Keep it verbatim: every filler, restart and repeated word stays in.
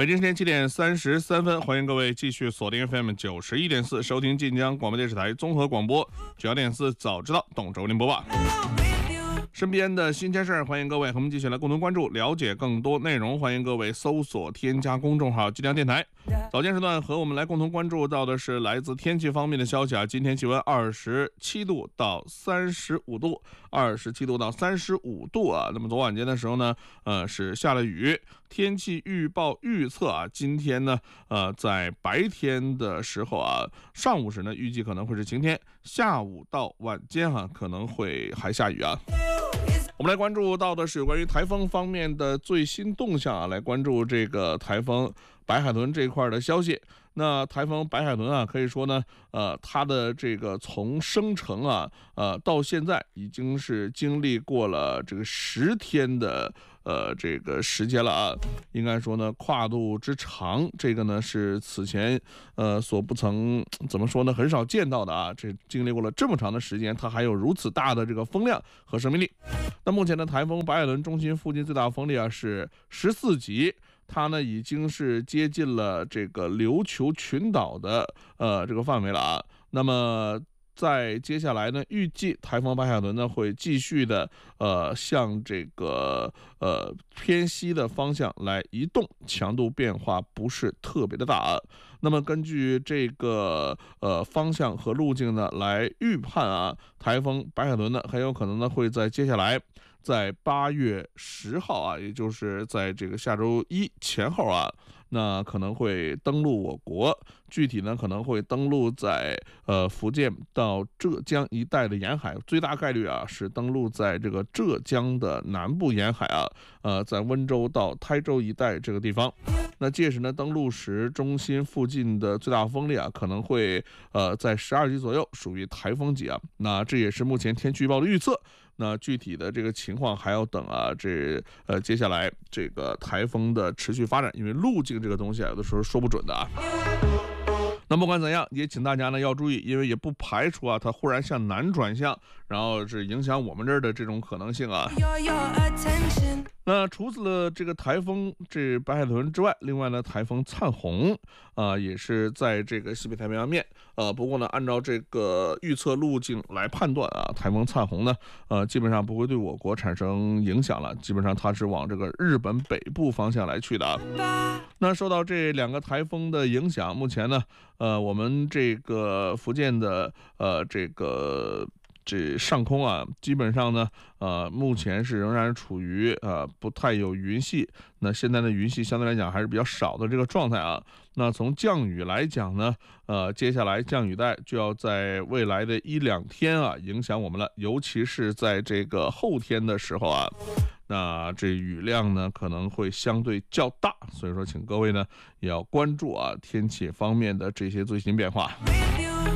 北京时间七点三十三分，欢迎各位继续锁定 F M 九十一点四，收听晋江广播电视台综合广播九幺点四，早知道懂周宁播报。身边的新鲜事儿，欢迎各位和我们继续来共同关注，了解更多内容。欢迎各位搜索添加公众号晋江电台。早间时段和我们来共同关注到的是来自天气方面的消息啊。今天气温二十七度到三十五度，二十七度到三十五度啊。那么昨晚间的时候呢，呃是下了雨。天气预报预测啊，今天呢，呃在白天的时候啊，上午时呢预计可能会是晴天，下午到晚间啊可能会还下雨啊。我们来关注到的是有关于台风方面的最新动向啊，来关注这个台风白海豚这一块的消息。那台风白海豚啊，可以说呢，呃，它的这个从生成啊，呃，到现在已经是经历过了这个十天的呃这个时间了啊。应该说呢，跨度之长，这个呢是此前呃所不曾怎么说呢，很少见到的啊。这经历过了这么长的时间，它还有如此大的这个风量和生命力。那目前的台风白海豚中心附近最大风力啊是十四级。它呢已经是接近了这个琉球群岛的呃这个范围了啊。那么在接下来呢，预计台风白海豚呢会继续的呃向这个呃偏西的方向来移动，强度变化不是特别的大啊。那么根据这个呃方向和路径呢来预判啊，台风白海豚呢很有可能呢会在接下来在八月十号啊，也就是在这个下周一前后啊，那可能会登陆我国。具体呢可能会登陆在呃福建到浙江一带的沿海，最大概率啊是登陆在这个浙江的南部沿海啊，呃在温州到台州一带这个地方。那届时呢，登陆时中心附近的最大风力啊，可能会呃在十二级左右，属于台风级啊。那这也是目前天气预报的预测。那具体的这个情况还要等啊，这呃接下来这个台风的持续发展，因为路径这个东西啊，有的时候说不准的啊。那不管怎样，也请大家呢要注意，因为也不排除啊，它忽然向南转向，然后是影响我们这儿的这种可能性啊。那除此了这个台风这白海豚之外，另外呢，台风灿红啊、呃，也是在这个西北太平洋面。呃，不过呢，按照这个预测路径来判断啊，台风灿红呢，呃，基本上不会对我国产生影响了，基本上它是往这个日本北部方向来去的啊。那受到这两个台风的影响，目前呢，呃，我们这个福建的呃这个。这上空啊，基本上呢，呃，目前是仍然处于呃不太有云系，那现在的云系相对来讲还是比较少的这个状态啊。那从降雨来讲呢，呃，接下来降雨带就要在未来的一两天啊影响我们了，尤其是在这个后天的时候啊。那这雨量呢可能会相对较大，所以说请各位呢也要关注啊天气方面的这些最新变化。